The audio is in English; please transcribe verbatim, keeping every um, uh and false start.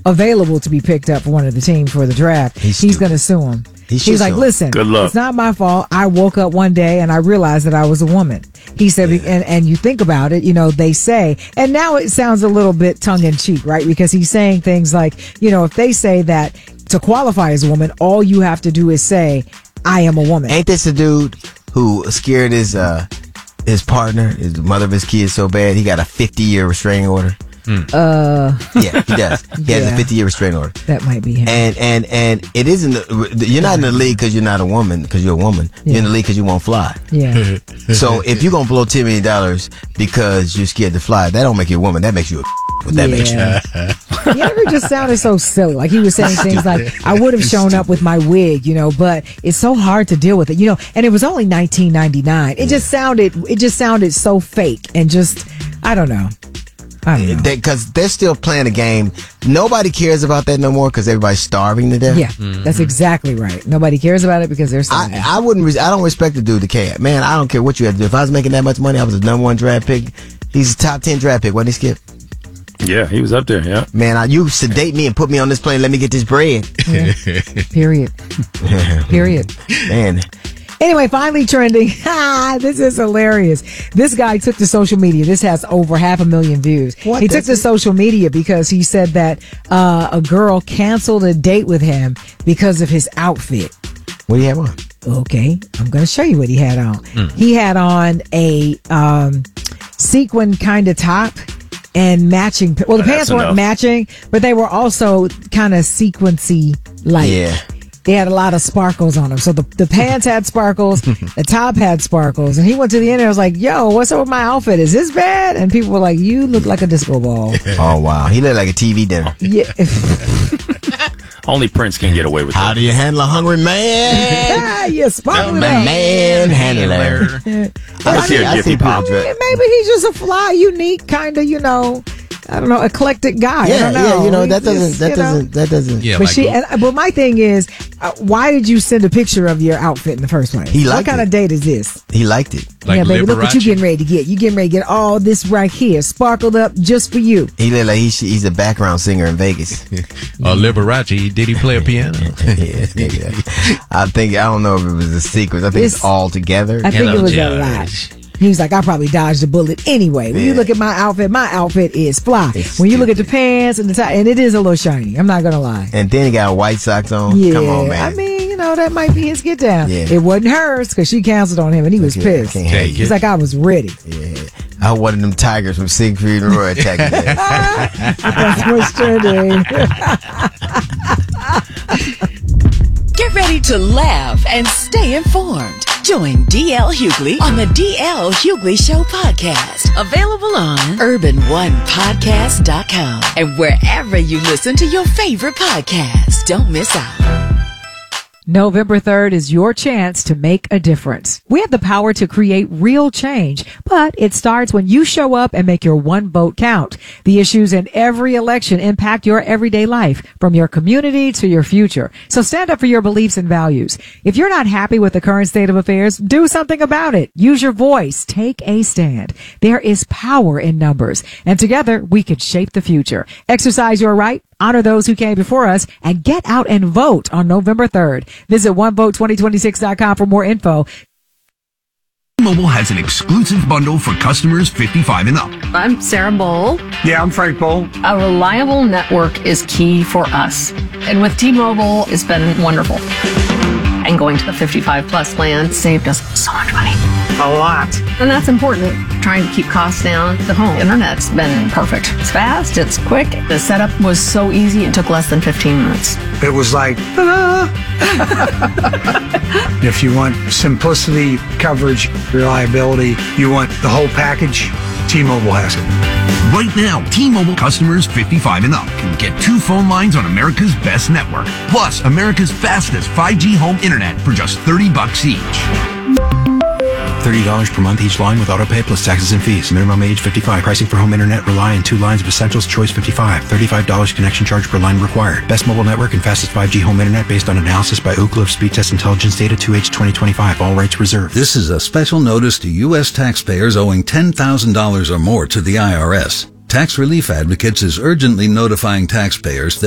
available to be picked up for one of the team for the draft, he's, he's going to sue him. He He's like, listen, Good luck. It's not my fault. I woke up one day and I realized that I was a woman. He said, yeah. and, and you think about it, you know, they say, and now it sounds a little bit tongue in cheek, right? Because he's saying things like, you know, if they say that to qualify as a woman, all you have to do is say, I am a woman. Ain't this a dude who scared his, uh, his partner, his mother of his kids so bad, he got a fifty year restraining order? Mm. Uh, yeah, he does. He yeah. has a fifty year restraining order. That might be him. And and and it isn't. You're not in the league because you're not a woman. Because you're a woman. Yeah. You're in the league because you won't fly. Yeah. So if you're gonna blow ten million dollars because you're scared to fly, that don't make you a woman. That makes you a. What that yeah. makes you. Yeager just sounded so silly. Like he was saying things like, "I would have shown up with my wig, you know, but it's so hard to deal with it, you know." And it was only nineteen ninety-nine. It yeah. just sounded. It just sounded so fake and just. I don't know. Because they, they're still playing a game. Nobody cares about that no more because everybody's starving to death. Yeah, mm-hmm. That's exactly right. Nobody cares about it because they're starving. I, I wouldn't. I don't respect the dude that care. Man, I don't care what you had to do. If I was making that much money, I was the number one draft pick. He's a top ten draft pick. Wasn't he, Skip? Yeah, he was up there. Yeah. Man, I, you sedate me and put me on this plane. Let me get this bread. Yeah. Period. Period. Man. Anyway, finally trending. This is hilarious. This guy took to social media. This has over half a million views. What he took to social media because he said that uh, a girl canceled a date with him because of his outfit. What do you have on? Okay, I'm going to show you what he had on. Mm. He had on a um, sequin kind of top and matching. Well, the That's pants enough. weren't matching, but they were also kind of sequency like. Yeah. They had a lot of sparkles on them. So the, the pants had sparkles, the top had sparkles. And he went to the end and was like, yo, what's up with my outfit? Is this bad? And people were like, you look like a disco ball. Oh, wow. He looked like a T V dinner. Yeah. Only Prince can get away with How that. do you handle a hungry man? Yeah, you sparkle The man handler. Let's hear Jiffy Pop. Maybe he's just a fly, unique, kind of, you know, I don't know, eclectic guy. Yeah, I don't know. yeah, you know, that He's doesn't, just, that you doesn't, know. that doesn't. Yeah, But like she, and, but my thing is, uh, why did you send a picture of your outfit in the first place? He liked What kind it. of date is this? He liked it. Like yeah, baby, look what you Liberace? getting ready to get. You getting ready to get all this right here, sparkled up just for you. He looked like he sh- he's a background singer in Vegas. Uh, Liberace, did he play a piano? Yeah, yeah. I think, I don't know if it was a sequence. I think it's, It's- all together. I think Hello, it was Judge. a lot. He was like, I probably dodged a bullet anyway. When Yeah. you look at my outfit, my outfit is fly. It's when you look at the stupid. pants and the tie, and it is a little shiny. I'm not gonna lie. And then he got white socks on. Yeah, Come on, man. I mean, you know, that might be his get down. Yeah. It wasn't hers because she canceled on him and he was Yeah, pissed. I can't have He's like, I was ready. Yeah. I want one of them tigers from Siegfried and Roy attacking that. That's what's trending. Get ready to laugh and stay informed. Join D L Hughley on the D L Hughley Show podcast. Available on urban one podcast dot com and wherever you listen to your favorite podcasts. Don't miss out. November third is your chance to make a difference. We have the power to create real change, but it starts when you show up and make your one vote count. The issues in every election impact your everyday life, from your community to your future. So stand up for your beliefs and values. If you're not happy with the current state of affairs, do something about it. Use your voice. Take a stand. There is power in numbers, and together we can shape the future. Exercise your right. Honor those who came before us and get out and vote on November third. Visit one vote twenty twenty-six dot com for more info. T-Mobile has an exclusive bundle for customers fifty-five and up. I'm Sarah Bowl. Yeah, I'm Frank Bowl. A reliable network is key for us. And with T-Mobile, it's been wonderful. And going to the fifty-five plus plan saved us so much money. A lot. And that's important. Trying to keep costs down. The home internet's been perfect. It's fast, it's quick. The setup was so easy, it took less than fifteen minutes. It was like, ta-da! If you want simplicity, coverage, reliability, you want the whole package, T-Mobile has it. Right now, T-Mobile customers fifty-five and up can get two phone lines on America's best network, plus America's fastest five G home internet for just thirty bucks each. thirty dollars per month each line with autopay plus taxes and fees. Minimum age fifty-five. Pricing for home internet rely on two lines of Essentials Choice fifty-five. thirty-five dollars connection charge per line required. Best mobile network and fastest five G home internet based on analysis by Ookla of Speed Test Intelligence Data two H twenty twenty-five. All rights reserved. This is a special notice to U S taxpayers owing ten thousand dollars or more to the I R S. Tax Relief Advocates is urgently notifying taxpayers that